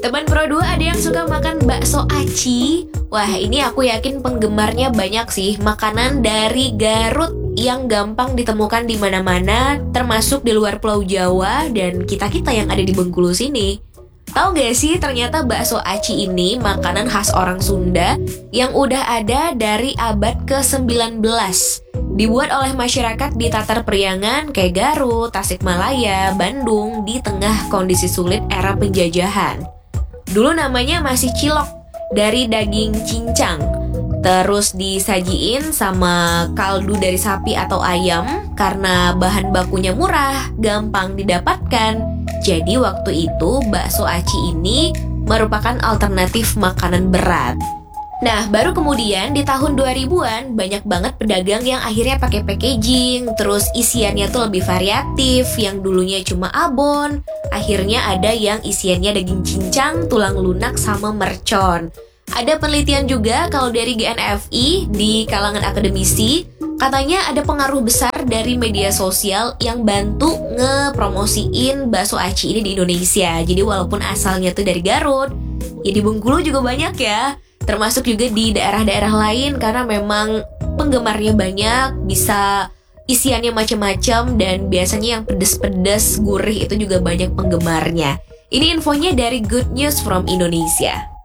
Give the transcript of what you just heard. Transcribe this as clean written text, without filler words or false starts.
Teman Pro 2 ada yang suka makan bakso aci. Wah, ini aku yakin penggemarnya banyak sih. Makanan dari Garut yang gampang ditemukan di mana-mana, termasuk di luar Pulau Jawa dan kita-kita yang ada di Bengkulu sini. Tahu gak sih, ternyata bakso aci ini makanan khas orang Sunda yang udah ada dari abad ke-19. Dibuat oleh masyarakat di Tatar Priangan kayak Garut, Tasikmalaya, Bandung di tengah kondisi sulit era penjajahan. Dulu namanya masih cilok dari daging cincang. Terus disajiin sama kaldu dari sapi atau ayam karena bahan bakunya murah, gampang didapatkan. Jadi waktu itu bakso aci ini merupakan alternatif makanan berat. Nah, baru kemudian di tahun 2000-an banyak banget pedagang yang akhirnya pakai packaging, terus isiannya tuh lebih variatif, yang dulunya cuma abon, akhirnya ada yang isiannya daging cincang, tulang lunak, sama mercon. Ada penelitian juga kalau dari GNFI di kalangan akademisi, katanya ada pengaruh besar dari media sosial yang bantu ngepromosiin bakso aci ini di Indonesia. Jadi walaupun asalnya tuh dari Garut, ya di Bengkulu juga banyak ya. Termasuk juga di daerah-daerah lain karena memang penggemarnya banyak, bisa isiannya macam-macam dan biasanya yang pedes-pedes, gurih itu juga banyak penggemarnya. Ini infonya dari Good News from Indonesia.